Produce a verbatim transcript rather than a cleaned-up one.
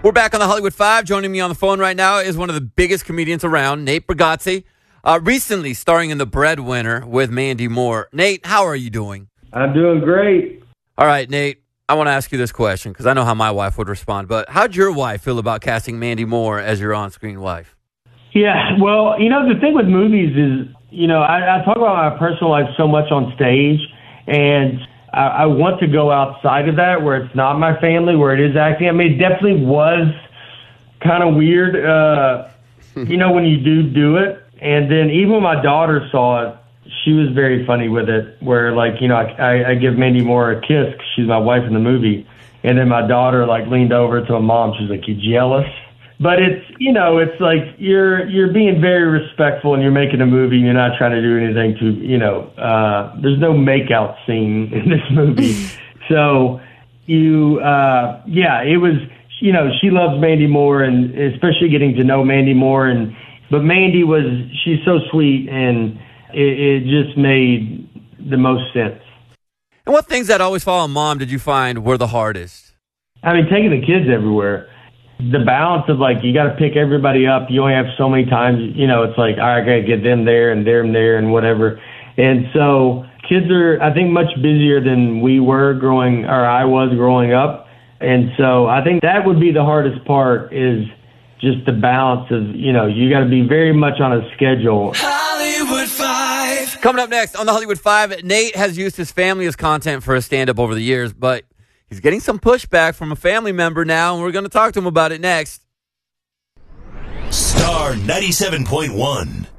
We're back on the Hollywood Five. Joining me on the phone right now is one of the biggest comedians around, Nate Bargatze, uh, recently starring in The Breadwinner with Mandy Moore. Nate, how are you doing? I'm doing great. All right, Nate, I want to ask you this question because I know how my wife would respond, but how'd your wife feel about casting Mandy Moore as your on-screen wife? Yeah, well, you know, the thing with movies is, you know, I, I talk about my personal life so much on stage, and I, I want to go outside of that where it's not my family, where it is acting. I mean, it definitely was kind of weird, uh, you know, when you do do it. And then even when my daughter saw it, she was very funny with it, where, like, you know, I, I, I give Mandy Moore a kiss because she's my wife in the movie. And then my daughter, like, leaned over to my mom. She's like, you jealous? But it's, you know, it's like you're you're being very respectful and you're making a movie and you're not trying to do anything to, you know, uh, there's no makeout scene in this movie. So you, uh, yeah, it was, you know, she loves Mandy Moore, and especially getting to know Mandy Moore. And but Mandy was, she's so sweet, and it, it just made the most sense. And what things that always fall on mom did you find were the hardest? I mean, taking the kids everywhere. The balance of, like, you got to pick everybody up. You only have so many times, you know, it's like, all right, I got to get them there and them there and whatever. And so kids are, I think, much busier than we were growing, or I was growing up. And so I think that would be the hardest part, is just the balance of, you know, you got to be very much on a schedule. Hollywood Five. Coming up next on the Hollywood Five, Nate has used his family as content for his stand-up over the years, but he's getting some pushback from a family member now, and we're going to talk to him about it next. Star ninety-seven point one.